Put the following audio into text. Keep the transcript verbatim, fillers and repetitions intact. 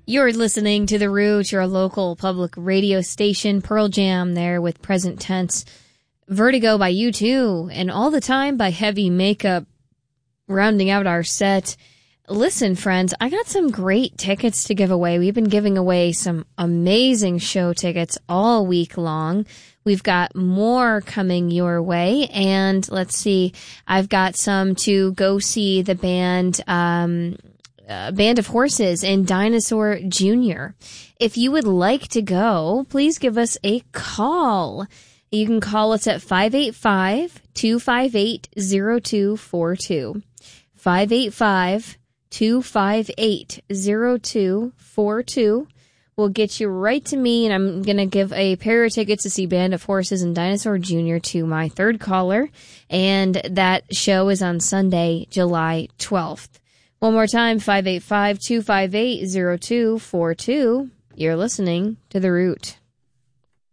You're listening to The Root, your local public radio station. Pearl Jam there with Present Tense. Vertigo by U two, and All the Time by Heavy Makeup, rounding out our set. Listen, friends, I got some great tickets to give away. We've been giving away some amazing show tickets all week long. We've got more coming your way, and let's see, I've got some to go see the band, um, uh, Band of Horses and Dinosaur Junior If you would like to go, please give us a call. You can call us at five eight five, two five eight, zero two four two. five eight five, two five eight, zero two four two. We'll get you right to me, and I'm going to give a pair of tickets to see Band of Horses and Dinosaur Junior to my third caller, and that show is on Sunday, July twelfth. One more time, five eight five, two five eight, zero two four two. You're listening to The Root.